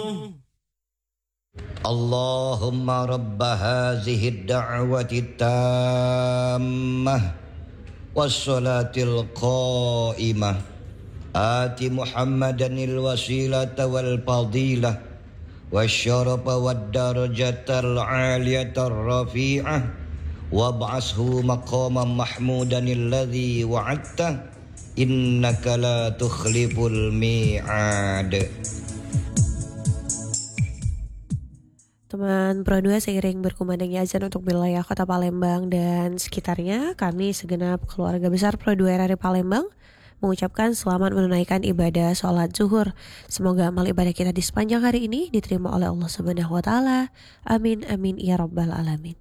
Allahumma rabba hazihi ad-da'wati tammah was-salatil qa'imah ati Muhammadanil wasilata wal fadilah wasyarafa wad-darajatal 'aliyatar rafi'ah wab'ashu maqaman mahmudanil ladzi wa'adta innaka la tukhliful mi'ad. Teman Pro 2, seiring berkumandangnya azan untuk wilayah Kota Palembang dan sekitarnya, kami segenap keluarga besar Pro 2 RRI Palembang mengucapkan selamat menunaikan ibadah sholat zuhur. Semoga amal ibadah kita di sepanjang hari ini diterima oleh Allah Subhanahu wa Ta'ala. Amin amin ya rabbal alamin.